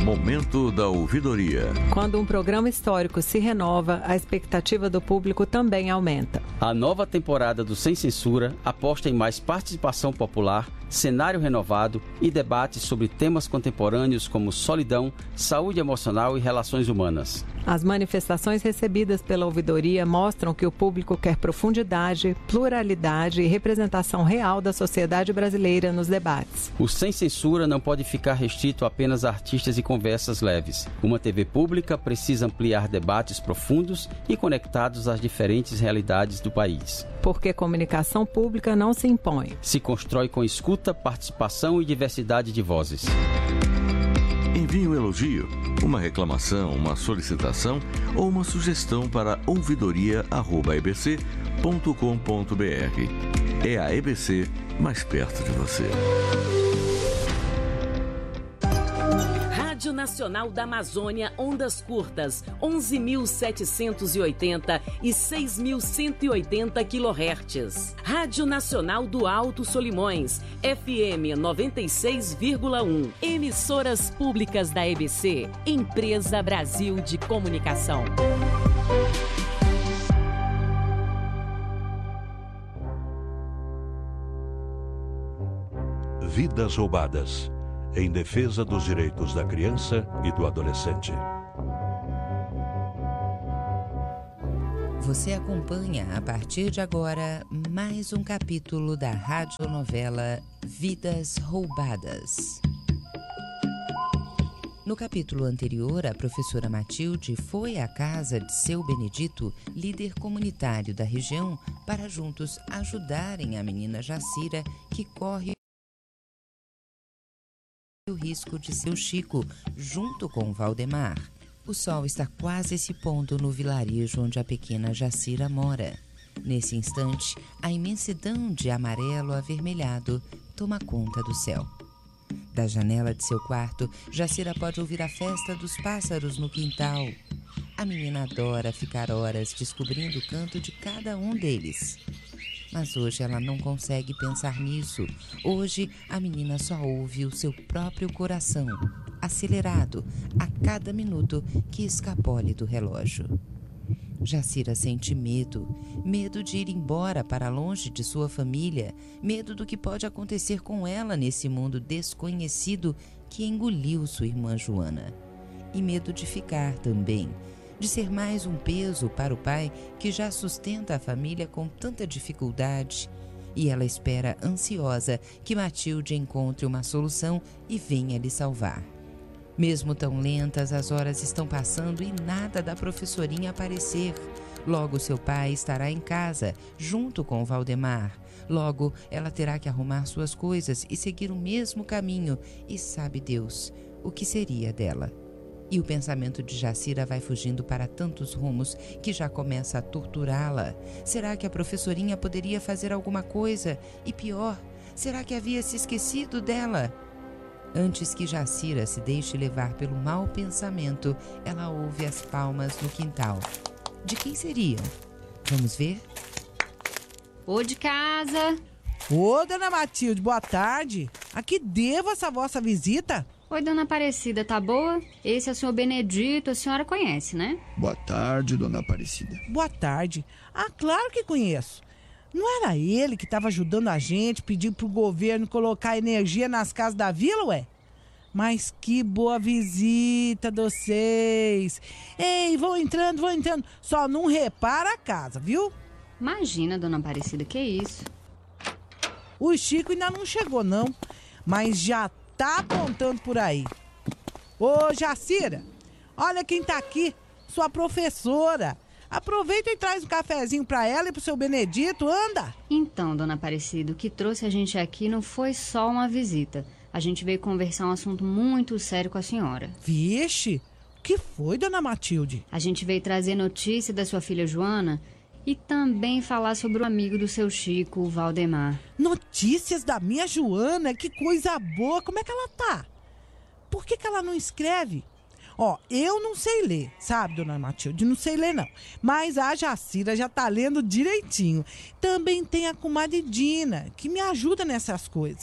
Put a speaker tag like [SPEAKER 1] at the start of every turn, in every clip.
[SPEAKER 1] Momento da ouvidoria.
[SPEAKER 2] Quando um programa histórico se renova, a expectativa do público também aumenta.
[SPEAKER 3] A nova temporada do Sem Censura aposta em mais participação popular, cenário renovado e debates sobre temas contemporâneos como solidão, saúde emocional e relações humanas.
[SPEAKER 2] As manifestações recebidas pela ouvidoria mostram que o público quer profundidade, pluralidade e representação real da sociedade brasileira nos debates.
[SPEAKER 3] O Sem Censura não pode ficar restrito a apenas artistas e conversas leves. Uma TV pública precisa ampliar debates profundos e conectados às diferentes realidades do país.
[SPEAKER 2] Porque comunicação pública não se impõe.
[SPEAKER 3] Se constrói com escuta, participação e diversidade de vozes.
[SPEAKER 1] Envie um elogio, uma reclamação, uma solicitação ou uma sugestão para ouvidoria@ebc.com.br. É a EBC mais perto de você.
[SPEAKER 4] Rádio Nacional da Amazônia, ondas curtas, 11.780 e 6.180 kHz. Rádio Nacional do Alto Solimões, FM 96,1. Emissoras públicas da EBC, Empresa Brasil de Comunicação.
[SPEAKER 5] Vidas roubadas. Em defesa dos direitos da criança e do adolescente.
[SPEAKER 6] Você acompanha, a partir de agora, mais um capítulo da radionovela Vidas Roubadas. No capítulo anterior, a professora Matilde foi à casa de seu Benedito, líder comunitário da região, para juntos ajudarem a menina Jacira, que corre o risco de seu Chico, junto com Valdemar. O sol está quase se pondo no vilarejo onde a pequena Jacira mora. Nesse instante, a imensidão de amarelo avermelhado toma conta do céu. Da janela de seu quarto, Jacira pode ouvir a festa dos pássaros no quintal. A menina adora ficar horas descobrindo o canto de cada um deles. Mas hoje ela não consegue pensar nisso. Hoje a menina só ouve o seu próprio coração, acelerado a cada minuto que escapole do relógio. Jacira sente medo de ir embora para longe de sua família, medo do que pode acontecer com ela nesse mundo desconhecido que engoliu sua irmã Joana. E medo de ficar também, de ser mais um peso para o pai que já sustenta a família com tanta dificuldade. E ela espera ansiosa que Matilde encontre uma solução e venha lhe salvar. Mesmo tão lentas, as horas estão passando e nada da professorinha aparecer. Logo seu pai estará em casa, junto com Valdemar. Logo ela terá que arrumar suas coisas e seguir o mesmo caminho. E sabe Deus o que seria dela. E o pensamento de Jacira vai fugindo para tantos rumos que já começa a torturá-la. Será que a professorinha poderia fazer alguma coisa? E pior, será que havia se esquecido dela? Antes que Jacira se deixe levar pelo mau pensamento, ela ouve as palmas no quintal. De quem seriam? Vamos ver?
[SPEAKER 7] Ô de casa!
[SPEAKER 8] Ô, dona Matilde, boa tarde. A que devo essa vossa visita?
[SPEAKER 7] Oi, dona Aparecida, tá boa? Esse é o senhor Benedito, a senhora conhece, né?
[SPEAKER 9] Boa tarde, dona Aparecida.
[SPEAKER 8] Boa tarde. Ah, claro que conheço. Não era ele que estava ajudando a gente, pedindo pro governo colocar energia nas casas da vila, ué? Mas que boa visita de vocês. Ei, vão entrando. Só não repara a casa, viu?
[SPEAKER 7] Imagina, dona Aparecida, que isso?
[SPEAKER 8] O Chico ainda não chegou, não. Mas já tá apontando por aí. Ô, Jacira, olha quem tá aqui, sua professora. Aproveita e traz um cafezinho pra ela e pro seu Benedito, anda.
[SPEAKER 7] Então, dona Aparecida, o que trouxe a gente aqui não foi só uma visita. A gente veio conversar um assunto muito sério com a senhora.
[SPEAKER 8] Vixe, o que foi, dona Matilde?
[SPEAKER 7] A gente veio trazer notícia da sua filha Joana e também falar sobre o amigo do seu Chico, o Valdemar.
[SPEAKER 8] Notícias da minha Joana? Que coisa boa! Como é que ela tá? Por que ela não escreve? Ó, eu não sei ler, sabe, dona Matilde? Não sei ler, não. Mas a Jacira já tá lendo direitinho. Também tem a comadre Dina, que me ajuda nessas coisas.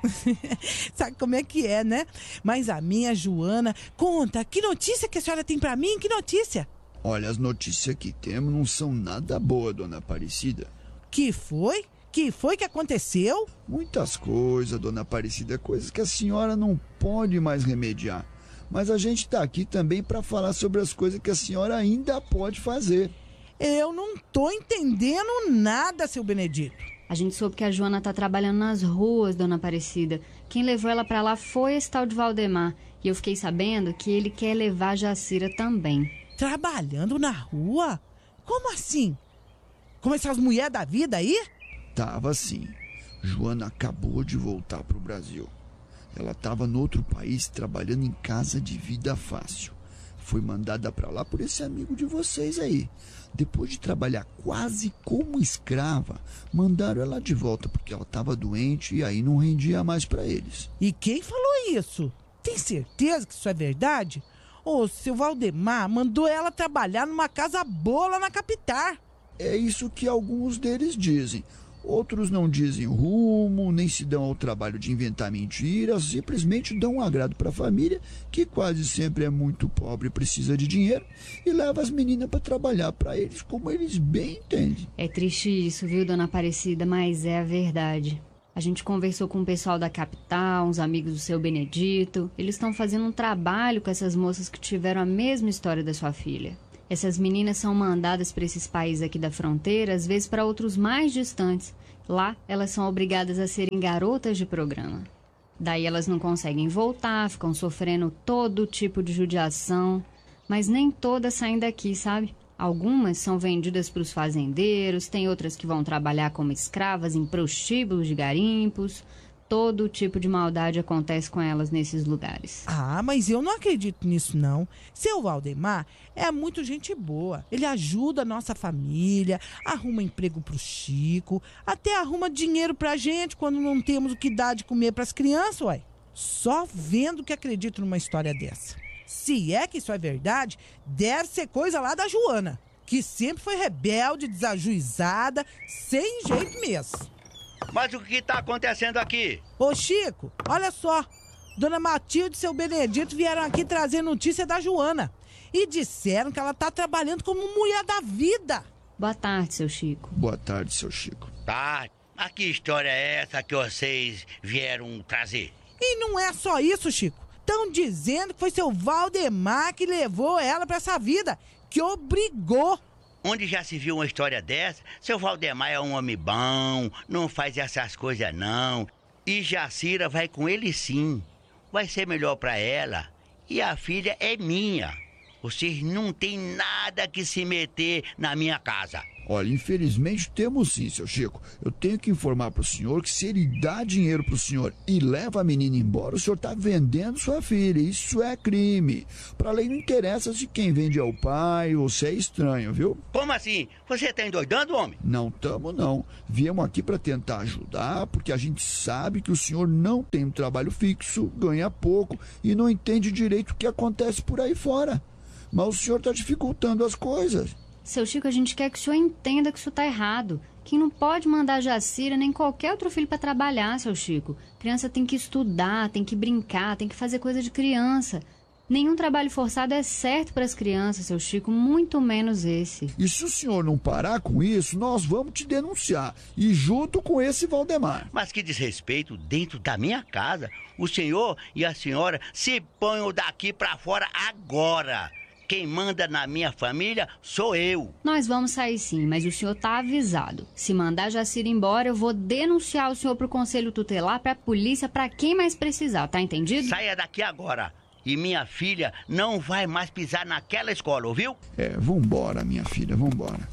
[SPEAKER 8] Sabe como é que é, né? Mas a minha Joana, conta, que notícia que a senhora tem pra mim? Que notícia?
[SPEAKER 9] Olha, as notícias que temos não são nada boas, dona Aparecida.
[SPEAKER 8] Que foi? Que foi que aconteceu?
[SPEAKER 9] Muitas coisas, dona Aparecida, coisas que a senhora não pode mais remediar. Mas a gente tá aqui também para falar sobre as coisas que a senhora ainda pode fazer.
[SPEAKER 8] Eu não tô entendendo nada, seu Benedito.
[SPEAKER 7] A gente soube que a Joana tá trabalhando nas ruas, dona Aparecida. Quem levou ela pra lá foi esse tal de Valdemar. E eu fiquei sabendo que ele quer levar a Jacira também.
[SPEAKER 8] Trabalhando na rua? Como assim? Como essas mulheres da vida aí?
[SPEAKER 9] Tava assim. Joana acabou de voltar pro Brasil. Ela tava no outro país trabalhando em casa de vida fácil. Foi mandada pra lá por esse amigo de vocês aí. Depois de trabalhar quase como escrava, mandaram ela de volta porque ela estava doente e aí não rendia mais para eles.
[SPEAKER 8] E quem falou isso? Tem certeza que isso é verdade? Ô, seu Valdemar mandou ela trabalhar numa casa boa lá na capital.
[SPEAKER 9] É isso que alguns deles dizem. Outros não dizem rumo, nem se dão ao trabalho de inventar mentiras, simplesmente dão um agrado para a família, que quase sempre é muito pobre e precisa de dinheiro, e leva as meninas para trabalhar para eles como eles bem entendem.
[SPEAKER 7] É triste isso, viu, dona Aparecida, mas é a verdade. A gente conversou com o pessoal da capital, uns amigos do seu Benedito. Eles estão fazendo um trabalho com essas moças que tiveram a mesma história da sua filha. Essas meninas são mandadas para esses países aqui da fronteira, às vezes para outros mais distantes. Lá, elas são obrigadas a serem garotas de programa. Daí elas não conseguem voltar, ficam sofrendo todo tipo de judiação. Mas nem todas saem daqui, sabe? Algumas são vendidas para os fazendeiros, tem outras que vão trabalhar como escravas em prostíbulos de garimpos. Todo tipo de maldade acontece com elas nesses lugares.
[SPEAKER 8] Ah, mas eu não acredito nisso, não. Seu Valdemar é muito gente boa. Ele ajuda a nossa família, arruma emprego pro Chico, até arruma dinheiro pra gente quando não temos o que dar de comer pras crianças, uai. Só vendo que acredito numa história dessa. Se é que isso é verdade, deve ser coisa lá da Joana, que sempre foi rebelde, desajuizada, sem jeito mesmo.
[SPEAKER 10] Mas o que tá acontecendo aqui?
[SPEAKER 8] Ô Chico, olha só. Dona Matilde e seu Benedito vieram aqui trazer notícia da Joana. E disseram que ela tá trabalhando como mulher da vida.
[SPEAKER 7] Boa tarde, seu Chico.
[SPEAKER 9] Boa tarde, seu Chico.
[SPEAKER 10] Tá, mas que história é essa que vocês vieram trazer?
[SPEAKER 8] E não é só isso, Chico. Estão dizendo que foi seu Valdemar que levou ela pra essa vida, que obrigou.
[SPEAKER 10] Onde já se viu uma história dessa? Seu Valdemar é um homem bom, não faz essas coisas não. E Jacira vai com ele sim. Vai ser melhor pra ela. E a filha é minha. Vocês não têm nada que se meter na minha casa.
[SPEAKER 9] Olha, infelizmente temos sim, seu Chico. Eu tenho que informar pro senhor que se ele dá dinheiro pro senhor e leva a menina embora, o senhor tá vendendo sua filha. Isso é crime. Pra lei não interessa se quem vende é o pai ou se é estranho, viu?
[SPEAKER 10] Como assim? Você tá endoidando, homem?
[SPEAKER 9] Não tamo, não. Viemos aqui pra tentar ajudar, porque a gente sabe que o senhor não tem um trabalho fixo, ganha pouco e não entende direito o que acontece por aí fora. Mas o senhor tá dificultando as coisas.
[SPEAKER 7] Seu Chico, a gente quer que o senhor entenda que isso tá errado. Que não pode mandar a Jacira nem qualquer outro filho para trabalhar, seu Chico. Criança tem que estudar, tem que brincar, tem que fazer coisa de criança. Nenhum trabalho forçado é certo para as crianças, seu Chico, muito menos esse.
[SPEAKER 9] E se o senhor não parar com isso, nós vamos te denunciar. E junto com esse Valdemar.
[SPEAKER 10] Mas que desrespeito dentro da minha casa. O senhor e a senhora se ponham daqui para fora agora. Quem manda na minha família sou eu.
[SPEAKER 7] Nós vamos sair sim, mas o senhor tá avisado. Se mandar Jacira embora, eu vou denunciar o senhor pro Conselho Tutelar, pra polícia, pra quem mais precisar, tá entendido?
[SPEAKER 10] Saia daqui agora. E minha filha não vai mais pisar naquela escola, ouviu?
[SPEAKER 9] Vambora, minha filha, vambora.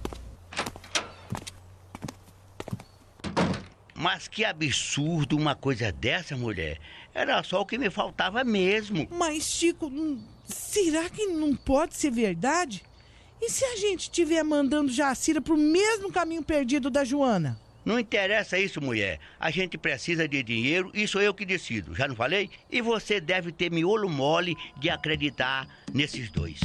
[SPEAKER 10] Mas que absurdo uma coisa dessa, mulher. Era só o que me faltava mesmo.
[SPEAKER 8] Mas, Chico, será que não pode ser verdade? E se a gente estiver mandando Jacira pro mesmo caminho perdido da Joana?
[SPEAKER 10] Não interessa isso, mulher. A gente precisa de dinheiro e sou eu que decido. Já não falei? E você deve ter miolo mole de acreditar nesses dois.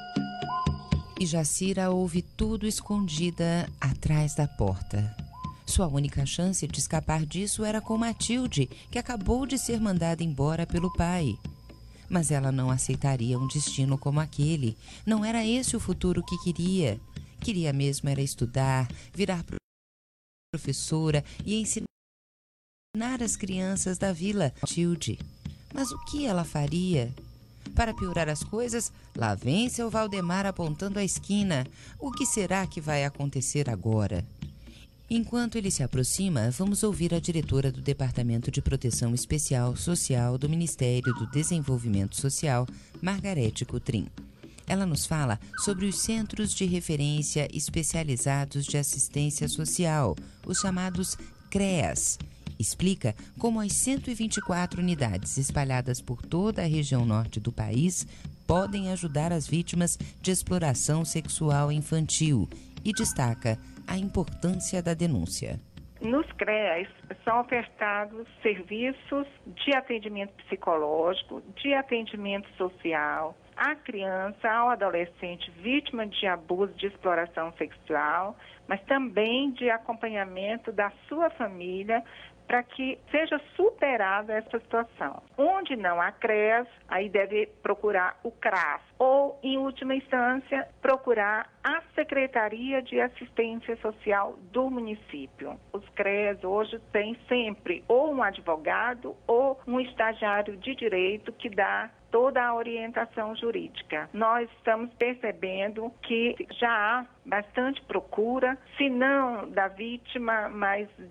[SPEAKER 6] E Jacira ouve tudo escondida atrás da porta. Sua única chance de escapar disso era com Matilde, que acabou de ser mandada embora pelo pai. Mas ela não aceitaria um destino como aquele. Não era esse o futuro que queria. Queria mesmo era estudar, virar professora e ensinar as crianças da vila Matilde. Mas o que ela faria? Para piorar as coisas, lá vem seu Valdemar apontando a esquina. O que será que vai acontecer agora? Enquanto ele se aproxima, vamos ouvir a diretora do Departamento de Proteção Especial Social do Ministério do Desenvolvimento Social, Margarete Coutrin. Ela nos fala sobre os Centros de Referência Especializados de Assistência Social, os chamados CREAS. Explica como as 124 unidades espalhadas por toda a região norte do país podem ajudar as vítimas de exploração sexual infantil e destaca a importância da denúncia.
[SPEAKER 11] Nos CREAS são ofertados serviços de atendimento psicológico, de atendimento social à criança, ao adolescente vítima de abuso de exploração sexual, mas também de acompanhamento da sua família para que seja superada essa situação. Onde não há CREAS, aí deve procurar o CRAS ou, em última instância, procurar a Secretaria de Assistência Social do município. Os CREAS hoje têm sempre ou um advogado ou um estagiário de direito que dá toda a orientação jurídica. Nós estamos percebendo que já há bastante procura, se não da vítima, mas